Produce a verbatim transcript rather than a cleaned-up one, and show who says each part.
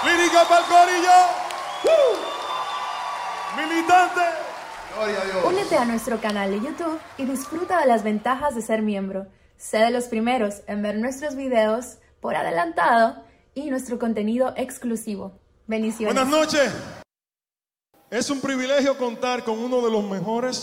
Speaker 1: Lírica para el corillo. ¡Uh! Militante. Gloria a Dios.
Speaker 2: Únete a nuestro canal de YouTube y disfruta de las ventajas de ser miembro. Sé de los primeros en ver nuestros videos por adelantado y nuestro contenido exclusivo. Bendiciones.
Speaker 1: Buenas noches. Es un privilegio contar con uno de los mejores